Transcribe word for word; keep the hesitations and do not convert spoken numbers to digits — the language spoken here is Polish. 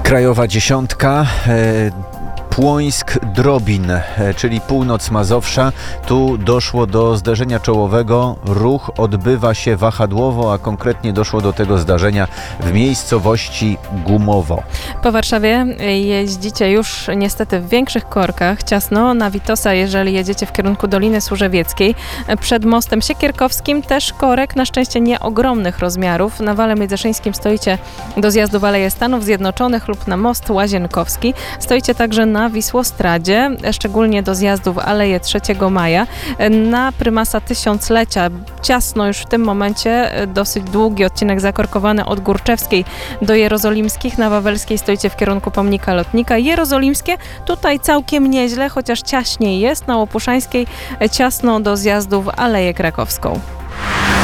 Krajowa dziesiątka, e, Płońsk-Drobin, e, czyli północ Mazowsza. Tu doszło do zdarzenia czołowego. Ruch odbywa się wahadłowo, a konkretnie doszło do tego zdarzenia w miejscowości Gumowo. Po Warszawie jeździcie już niestety w większych korkach, ciasno na Witosa, jeżeli jedziecie w kierunku Doliny Służewieckiej. Przed mostem Siekierkowskim też korek, na szczęście nie ogromnych rozmiarów. Na Wale Międzyszyńskim stoicie do zjazdu w Aleje Stanów Zjednoczonych lub na most Łazienkowski. Stoicie także na Wisłostradzie, szczególnie do zjazdu w Aleję trzeciego maja. Na prymasa Tysiąclecia ciasno już w tym momencie, dosyć długi odcinek zakorkowany od Górczewskiej do Jerozolimskich. Na Wawelskiej stoicie w kierunku pomnika lotnika. Jerozolimskie tutaj całkiem nieźle, chociaż ciaśniej jest. Na Łopuszańskiej ciasno do zjazdu w Aleję Krakowską.